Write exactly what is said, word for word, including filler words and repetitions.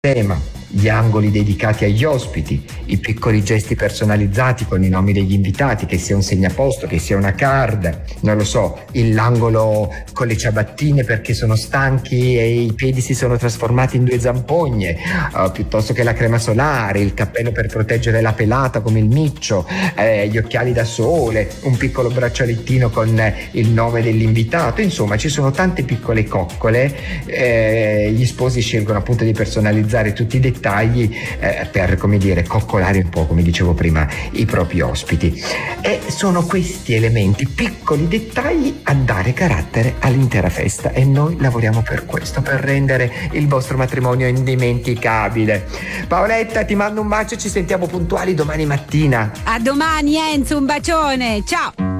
tema, gli angoli dedicati agli ospiti, i piccoli gesti personalizzati con i nomi degli invitati, che sia un segnaposto, che sia una card, non lo so, il- l'angolo con le ciabattine perché sono stanchi e i piedi si sono trasformati in due zampogne, uh, piuttosto che la crema solare, il cappello per proteggere la pelata come il miccio, eh, gli occhiali da sole, un piccolo braccialettino con eh, il nome dell'invitato. Insomma, ci sono tante piccole coccole. Eh, gli sposi scelgono appunto di personalizzare tutti i dettagli eh, per, come dire, coccolare un po', come dicevo prima, i propri ospiti. E sono questi elementi, piccoli dettagli, a dare carattere all'intera festa, e noi lavoriamo per questo, per rendere il vostro matrimonio indimenticabile. Paoletta, ti mando un bacio e ci sentiamo puntuali domani mattina. A domani Enzo, un bacione, ciao!